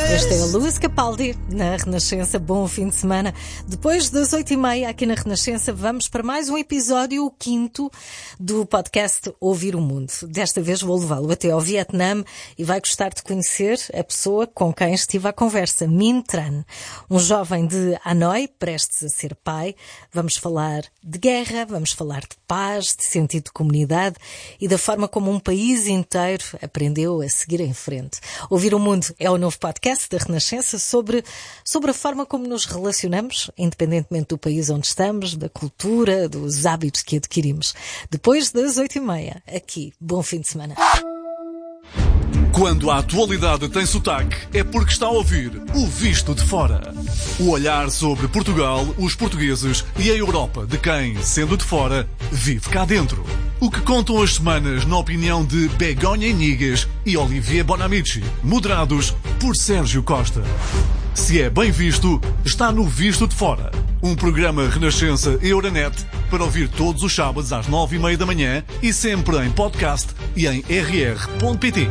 Este é Luís Capaldi, na Renascença. Bom fim de semana. Depois das 8h30, aqui na Renascença, vamos para mais um episódio, o 5º, do podcast Ouvir o Mundo. Desta vez vou levá-lo até ao Vietnã e vai gostar de conhecer a pessoa com quem estive à conversa, Minh Tran, um jovem de Hanoi, prestes a ser pai. Vamos falar de guerra, vamos falar de paz, de sentido de comunidade e da forma como um país inteiro aprendeu a seguir em frente. Ouvir o Mundo é o novo podcast da Renascença sobre a forma como nos relacionamos, independentemente do país onde estamos, da cultura, dos hábitos que adquirimos. Depois das 8h30, aqui. Bom fim de semana. Quando a atualidade tem sotaque, é porque está a ouvir o Visto de Fora. O olhar sobre Portugal, os portugueses e a Europa de quem, sendo de fora, vive cá dentro. O que contam as semanas na opinião de Begonha Inigas e Olivier Bonamici, moderados por Sérgio Costa. Se é bem visto, está no Visto de Fora. Um programa Renascença Euronet para ouvir todos os sábados às 9h30 da manhã e sempre em podcast e em rr.pt.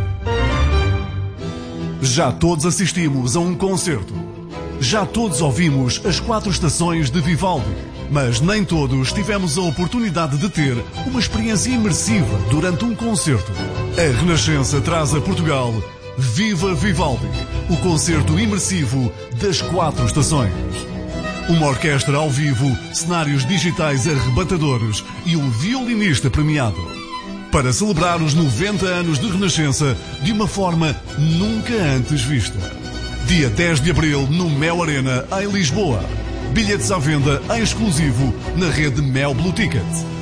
Já todos assistimos a um concerto. Já todos ouvimos as 4 estações de Vivaldi. Mas nem todos tivemos a oportunidade de ter uma experiência imersiva durante um concerto. A Renascença traz a Portugal Viva Vivaldi, o concerto imersivo das 4 estações. Uma orquestra ao vivo, cenários digitais arrebatadores e um violinista premiado. Para celebrar os 90 anos de Renascença de uma forma nunca antes vista. Dia 10 de Abril no Mel Arena, em Lisboa. Bilhetes à venda em exclusivo na rede Mel Blue Ticket.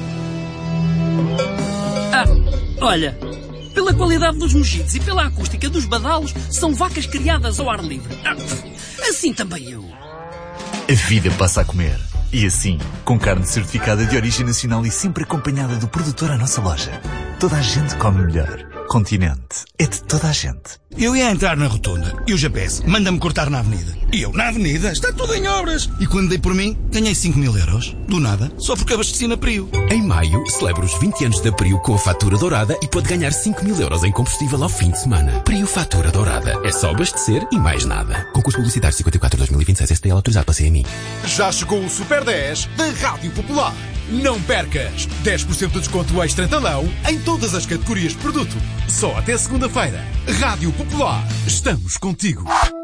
Olha, pela qualidade dos mojitos e pela acústica dos badalos, são vacas criadas ao ar livre. Assim também eu. A vida passa a comer. E assim, com carne certificada de origem nacional e sempre acompanhada do produtor à nossa loja. Toda a gente come melhor. Continente é de toda a gente. Eu ia entrar na rotunda e o GPS manda-me cortar na avenida. E eu, na avenida, está tudo em obras. E quando dei por mim, ganhei 5.000 euros. Do nada, só porque abasteci na Prio. Em maio, celebra os 20 anos da Prio com a fatura dourada e pode ganhar 5.000 euros em combustível ao fim de semana. Prio Fatura Dourada. É só abastecer e mais nada. Concurso publicitário 54/2026 STL autorizado para CMI. Já chegou o Super 10 da Rádio Popular. Não percas! 10% de desconto extra talão em todas as categorias de produto. Só até segunda-feira. Rádio Popular. Estamos contigo.